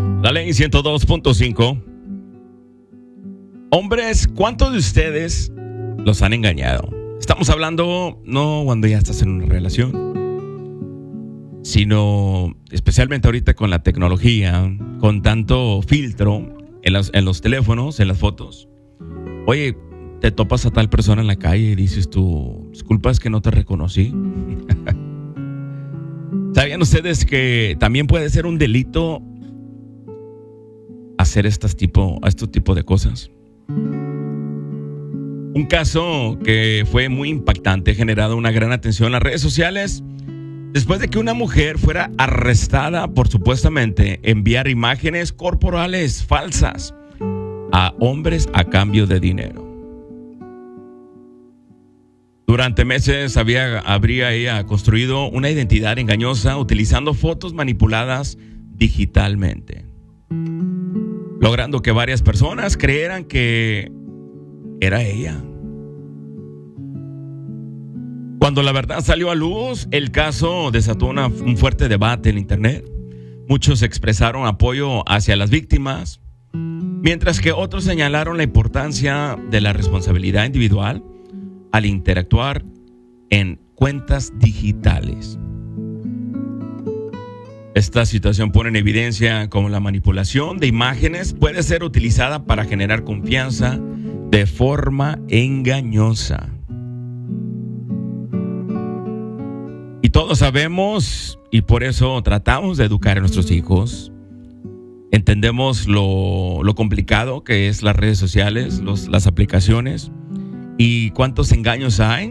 La ley 102.5. Hombres, ¿cuántos de ustedes los han engañado? Estamos hablando no cuando ya estás en una relación, sino especialmente ahorita con la tecnología, con tanto filtro en los teléfonos, en las fotos. Oye, te topas a tal persona en la calle y dices tú, disculpa, es que no te reconocí. ¿Sabían ustedes que también puede ser un delito hacer estos tipo de cosas? Un caso que fue muy impactante, ha generado una gran atención en las redes sociales después de que una mujer fuera arrestada por supuestamente enviar imágenes corporales falsas a hombres a cambio de dinero. Durante meses habría ella construido una identidad engañosa utilizando fotos manipuladas digitalmente, logrando que varias personas creyeran que era ella. Cuando la verdad salió a luz, el caso desató un fuerte debate en internet. Muchos expresaron apoyo hacia las víctimas, mientras que otros señalaron la importancia de la responsabilidad individual al interactuar en cuentas digitales. Esta situación pone en evidencia cómo la manipulación de imágenes puede ser utilizada para generar confianza de forma engañosa. Y todos sabemos, y por eso tratamos de educar a nuestros hijos. Entendemos lo complicado que es las redes sociales, las aplicaciones, y cuántos engaños hay.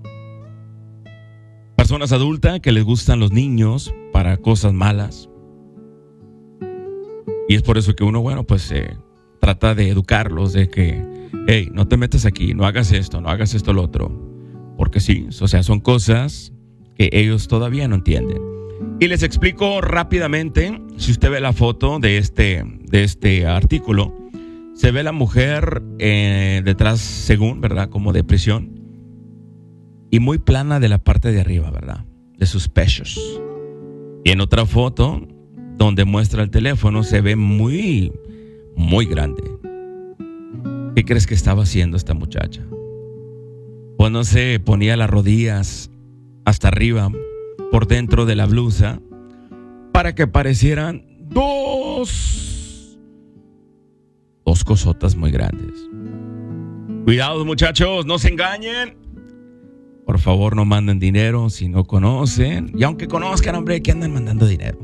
Personas adultas que les gustan los niños para cosas malas. Y es por eso que uno, trata de educarlos de que, hey, no te metas aquí, no hagas esto lo otro. Porque sí, son cosas que ellos todavía no entienden. Y les explico rápidamente. Si usted ve la foto de este artículo, se ve la mujer detrás, según, ¿verdad? Como de prisión. Y muy plana de la parte de arriba, ¿verdad? De sus pechos. Y en otra foto, donde muestra el teléfono, se ve muy, muy grande. ¿Qué crees que estaba haciendo esta muchacha? Pues no sé, ponía las rodillas hasta arriba, por dentro de la blusa, para que parecieran dos cosotas muy grandes. Cuidado, muchachos, no se engañen. Por favor, no manden dinero si no conocen. Y aunque conozcan, hombre, que andan mandando dinero.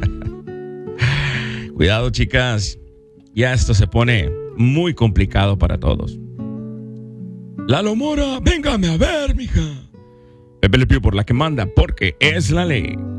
Cuidado, chicas. Ya esto se pone muy complicado para todos. Lalo Mora, véngame a ver, mija. Pepe Le Pew por la que manda, porque es la ley.